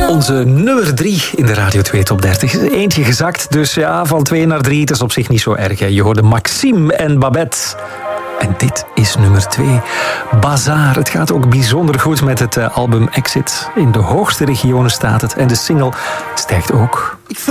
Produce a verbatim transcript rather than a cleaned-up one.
Onze nummer drie in de Radio twee Top dertig. Eentje gezakt, dus ja, van twee naar drie. Het is op zich niet zo erg. Hè. Je hoorde Maxime en Babette. En dit is nummer twee. Bazaar. Het gaat ook bijzonder goed met het album Exit. In de hoogste regionen staat het. En de single stijgt ook.